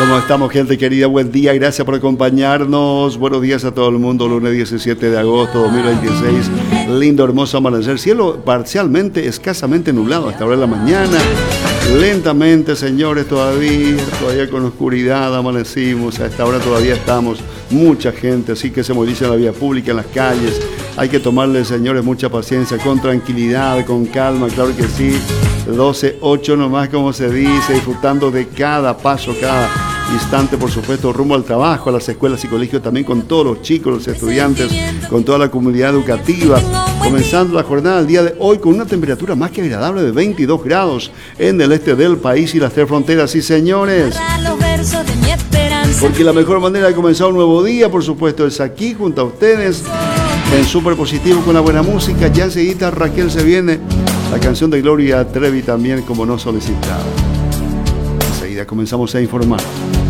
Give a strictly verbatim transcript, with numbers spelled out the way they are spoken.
¿Cómo estamos, gente querida? Buen día, gracias por acompañarnos. Buenos días a todo el mundo. Lunes diecisiete de agosto de dos mil veintiséis. Lindo, hermoso amanecer. Cielo parcialmente, escasamente nublado hasta ahora de la mañana. Lentamente, señores, todavía, todavía con oscuridad amanecimos. A esta hora todavía estamos. Mucha gente, así que se moviliza en la vía pública, en las calles. Hay que tomarle, señores, mucha paciencia, con tranquilidad, con calma, claro que sí. doce ocho nomás, como se dice, disfrutando de cada paso, cada instante, por supuesto, rumbo al trabajo, a las escuelas y colegios, también con todos los chicos, los estudiantes, con toda la comunidad educativa. Comenzando la jornada del día de hoy con una temperatura más que agradable de veintidós grados en el este del país y las tres fronteras. Sí, señores, porque la mejor manera de comenzar un nuevo día, por supuesto, es aquí junto a ustedes en Súper Positivo con la buena música. Ya enseguida Raquel se viene la canción de Gloria Trevi también, como no solicitada. Enseguida comenzamos a informar.